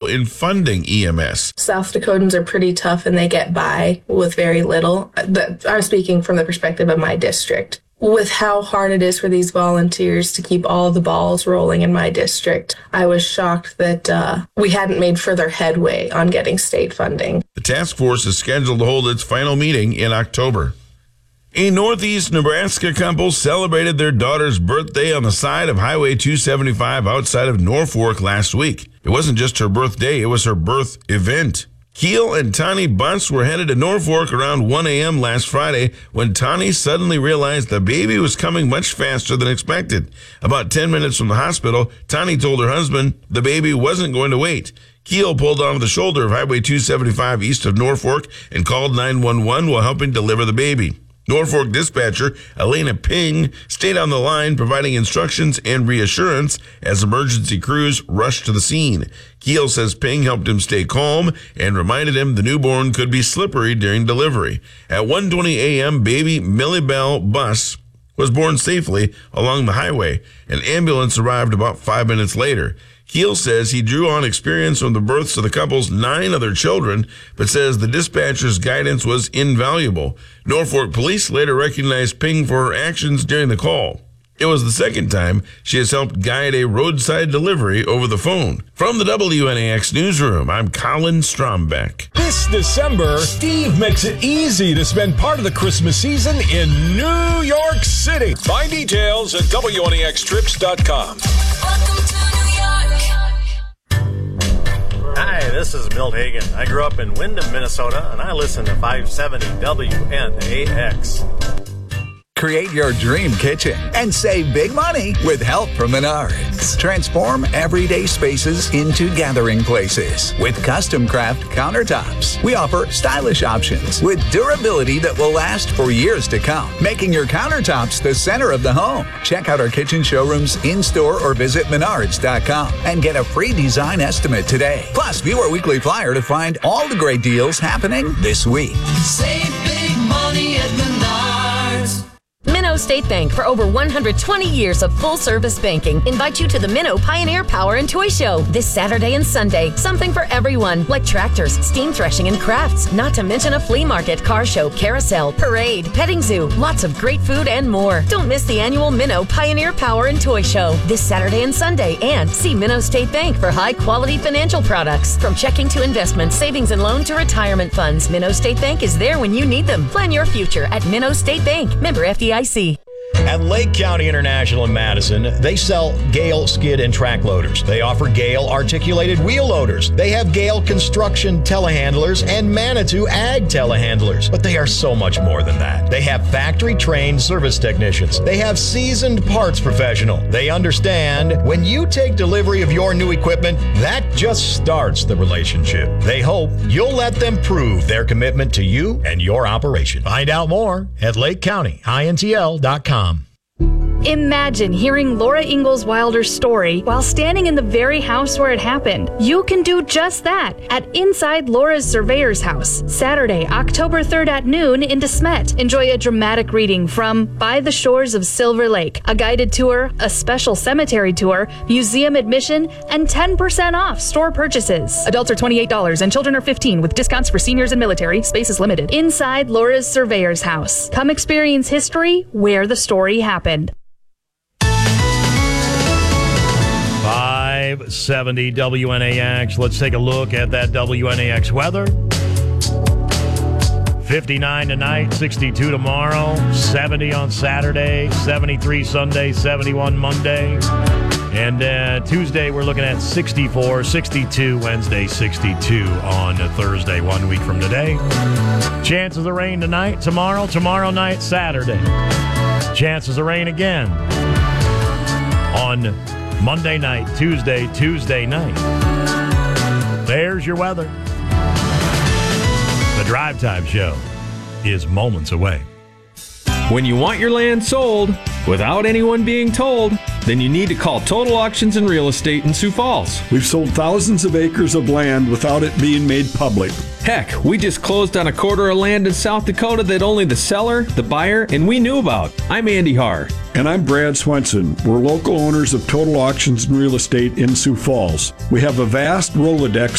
in funding EMS. South Dakotans are pretty tough and they get by with very little. I'm speaking from the perspective of my district. With how hard it is for these volunteers to keep all the balls rolling in my district, I was shocked that we hadn't made further headway on getting state funding. The task force is scheduled to hold its final meeting in October. A Northeast Nebraska couple celebrated their daughter's birthday on the side of Highway 275 outside of Norfolk last week. It wasn't just her birthday, it was her birth event. Keel and Tani Bunce were headed to Norfolk around 1 a.m. last Friday when Tani suddenly realized the baby was coming much faster than expected. About 10 minutes from the hospital, Tani told her husband the baby wasn't going to wait. Keel pulled onto the shoulder of Highway 275 east of Norfolk and called 911 while helping deliver the baby. Norfolk dispatcher Elena Ping stayed on the line providing instructions and reassurance as emergency crews rushed to the scene. Keel says Ping helped him stay calm and reminded him the newborn could be slippery during delivery. At 1:20 a.m., baby Millie Bell Bus was born safely along the highway. An ambulance arrived about 5 minutes later. Keel says he drew on experience from the births of the couple's 9 other children, but says the dispatcher's guidance was invaluable. Norfolk police later recognized Ping for her actions during the call. It was the second time she has helped guide a roadside delivery over the phone. From the WNAX newsroom, I'm Colin Strombeck. This December, Steve makes it easy to spend part of the Christmas season in New York City. Find details at WNAXtrips.com. Welcome to New York. Hi, this is Milt Hagen. I grew up in Windham, Minnesota, and I listen to 570 WNAX. Create your dream kitchen and save big money with help from Menards. Transform everyday spaces into gathering places with custom craft countertops. We offer stylish options with durability that will last for years to come, making your countertops the center of the home. Check out our kitchen showrooms in-store or visit Menards.com and get a free design estimate today. Plus, view our weekly flyer to find all the great deals happening this week. Save big money at Menards. Minnow State Bank, for over 120 years of full-service banking, invite you to the Minnow Pioneer Power and Toy Show this Saturday and Sunday. Something for everyone, like tractors, steam threshing, and crafts. Not to mention a flea market, car show, carousel, parade, petting zoo, lots of great food, and more. Don't miss the annual Minnow Pioneer Power and Toy Show this Saturday and Sunday. And see Minnow State Bank for high-quality financial products. From checking to investment, savings and loan to retirement funds, Minnow State Bank is there when you need them. Plan your future at Minnow State Bank. Member FDIC. At Lake County International in Madison, they sell Gale skid and track loaders. They offer Gale articulated wheel loaders. They have Gale construction telehandlers and Manitou ag telehandlers. But they are so much more than that. They have factory-trained service technicians. They have seasoned parts professional. They understand when you take delivery of your new equipment, that just starts the relationship. They hope you'll let them prove their commitment to you and your operation. Find out more at LakeCountyINTL.com. Imagine hearing Laura Ingalls Wilder's story while standing in the very house where it happened. You can do just that at Inside Laura's Surveyor's House, Saturday, October 3rd at noon in De Smet. Enjoy a dramatic reading from By the Shores of Silver Lake, a guided tour, a special cemetery tour, museum admission, and 10% off store purchases. Adults are $28 and children are $15 with discounts for seniors and military. Space is limited. Inside Laura's Surveyor's House. Come experience history where the story happened. 570 WNAX. Let's take a look at that WNAX weather. 59 tonight, 62 tomorrow, 70 on Saturday, 73 Sunday, 71 Monday. And Tuesday, we're looking at 64, 62, Wednesday, 62 on Thursday, 1 week from today. Chances of rain tonight, tomorrow night, Saturday. Chances of rain again on Monday night, Tuesday night. There's your weather. The Drive Time Show is moments away. When you want your land sold without anyone being told, then you need to call Total Auctions and Real Estate in Sioux Falls. We've sold thousands of acres of land without it being made public. Heck, we just closed on a quarter of land in South Dakota that only the seller, the buyer, and we knew about. I'm Andy Haar. And I'm Brad Swenson. We're local owners of Total Auctions and Real Estate in Sioux Falls. We have a vast Rolodex